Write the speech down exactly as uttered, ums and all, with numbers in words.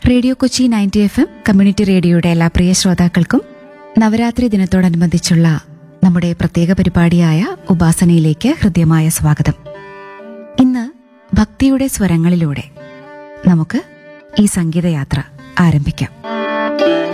Radio Kochi ninety F M community റേഡിയോയുടെ എല്ലാ പ്രിയ ശ്രോതാക്കൾക്കും നവരാത്രി ദിനത്തോടനുബന്ധിച്ചുള്ള നമ്മുടെ പ്രത്യേക പരിപാടിയായ ഉപാസനയിലേക്ക് ഹൃദ്യമായ സ്വാഗതം. ഇന്ന് ഭക്തിയുടെ സ്വരങ്ങളിലൂടെ നമുക്ക് ഈ സംഗീതയാത്ര ആരംഭിക്കാം.